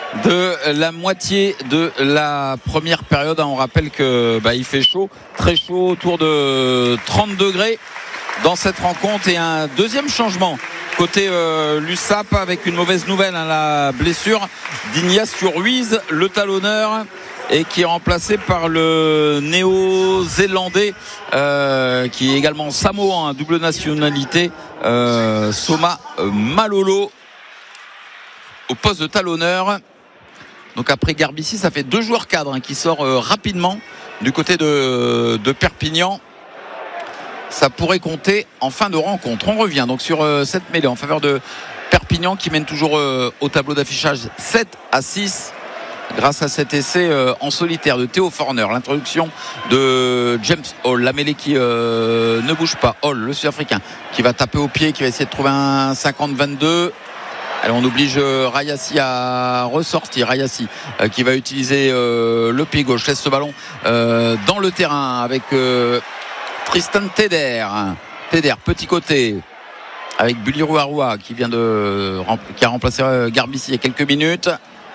de la moitié de la première période. On rappelle que il fait chaud, très chaud, autour de 30 degrés dans cette rencontre. Et un deuxième changement côté l'USAP avec une mauvaise nouvelle, la blessure d'Ignacio Ruiz, le talonneur, et qui est remplacé par le néo-zélandais qui est également samoan, double nationalité, Soma Malolo au poste de talonneur. Donc après Garbici, ça fait 2 joueurs cadres qui sortent rapidement du côté de Perpignan. Ça pourrait compter en fin de rencontre. On revient donc sur cette mêlée en faveur de Perpignan qui mène toujours au tableau d'affichage 7-6 grâce à cet essai en solitaire de Théo Forner. L'introduction de James Hall, la mêlée qui ne bouge pas. Hall, le Sud-Africain, qui va taper au pied, qui va essayer de trouver un 50-22. Alors on oblige Rayassi à ressortir. Rayassi qui va utiliser le pied gauche, laisse ce ballon dans le terrain avec Tristan Teder, petit côté avec Buliru Arua qui a remplacé Garbici il y a quelques minutes.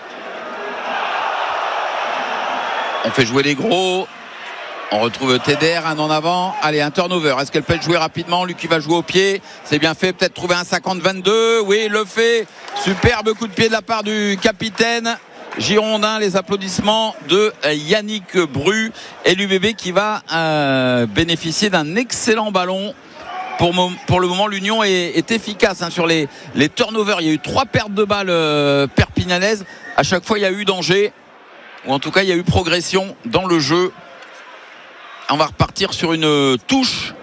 On fait jouer les gros. On retrouve Teder, un en avant. Allez, un turnover. Est-ce qu'elle peut être jouée rapidement? Lui qui va jouer au pied. C'est bien fait. Peut-être trouver un 50-22. Oui, il le fait. Superbe coup de pied de la part du capitaine girondin. Les applaudissements de Yannick Bru et l'UBB qui va bénéficier d'un excellent ballon. Pour le moment, l'Union est efficace sur les turnovers. Il y a eu 3 pertes de balles perpignanaises. À chaque fois, il y a eu danger. Ou en tout cas il y a eu progression dans le jeu. On va repartir sur une touche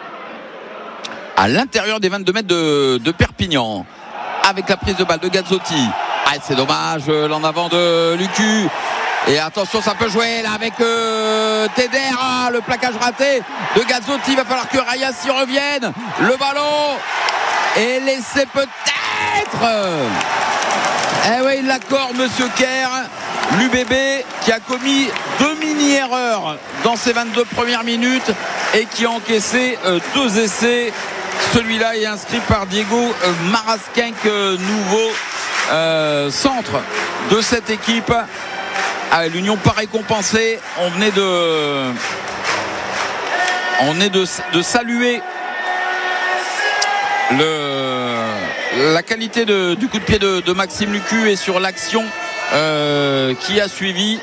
à l'intérieur des 22 mètres de Perpignan avec la prise de balle de Gazzotti. C'est dommage, l'en avant de Lucu. Et attention, ça peut jouer là avec Teder. Le plaquage raté de Gazzotti. Il va falloir que Rayassi revienne. Le ballon est laissé peut-être. Oui, il l'accorde, monsieur Kerr. L'UBB qui a commis 2 mini-erreurs dans ses 22 premières minutes et qui a encaissé 2 essais. Celui-là est inscrit par Diego Marasquenc, nouveau centre de cette équipe. L'Union pas récompensée. On venait de saluer la qualité du coup de pied de Maxime Lucu, et sur l'action qui a suivi,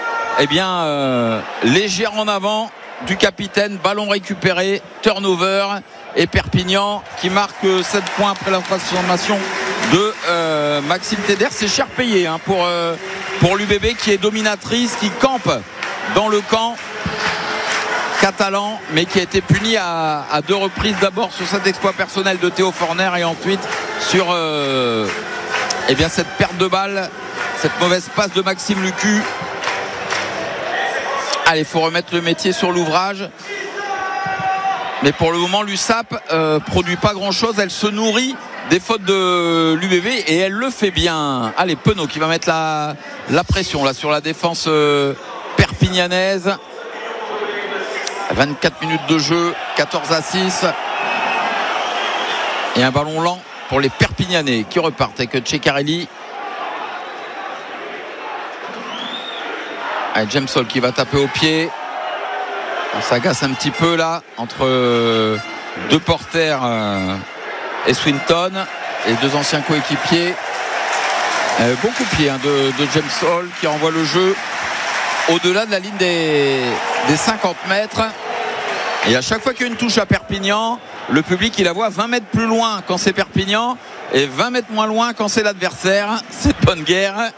légère en avant du capitaine, ballon récupéré, turnover, et Perpignan qui marque 7 points après la transformation de Maxime Teder. C'est cher payé pour l'UBB qui est dominatrice, qui campe dans le camp catalan, mais qui a été puni à 2 reprises, d'abord sur cet exploit personnel de Théo Forner et ensuite sur cette perte de balle, cette mauvaise passe de Maxime Lucu. Allez, il faut remettre le métier sur l'ouvrage. Mais pour le moment, l'USAP produit pas grand-chose. Elle se nourrit des fautes de l'UBB et elle le fait bien. Allez, Penaud qui va mettre la pression là sur la défense perpignanaise. 24 minutes de jeu, 14-6. Et un ballon lent pour les Perpignanais qui repartent avec Ceccarelli. Allez, James Hall qui va taper au pied. On s'agace un petit peu là entre 2 porteurs et Swinton et 2 anciens coéquipiers. Bon coup de pied de James Hall qui renvoie le jeu au-delà de la ligne des 50 mètres. Et à chaque fois qu'il y a une touche à Perpignan, le public il la voit 20 mètres plus loin quand c'est Perpignan et 20 mètres moins loin quand c'est l'adversaire. C'est bonne guerre.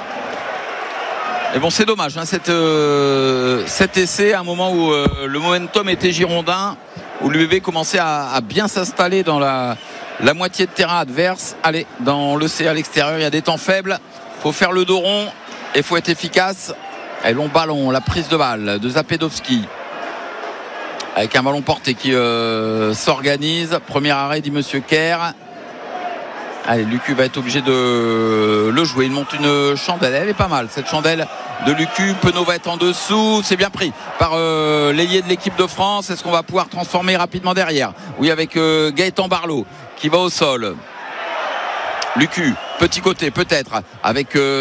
Et bon, c'est dommage cet essai à un moment où le momentum était girondin, où l'UBB commençait à bien s'installer dans la moitié de terrain adverse. Allez, dans le C à l'extérieur, il y a des temps faibles, il faut faire le dos rond et il faut être efficace. Et long ballon, la prise de balle de Zapedowski avec un ballon porté qui s'organise. Premier arrêt, dit monsieur Kerr. Allez, Lucu va être obligé de le jouer. Il monte une chandelle, elle est pas mal cette chandelle de Lucu. Penaud va être en dessous, c'est bien pris par l'ailier de l'équipe de France. Est-ce qu'on va pouvoir transformer rapidement derrière? Oui, avec Gaëtan Barlot qui va au sol. Lucu, petit côté peut-être avec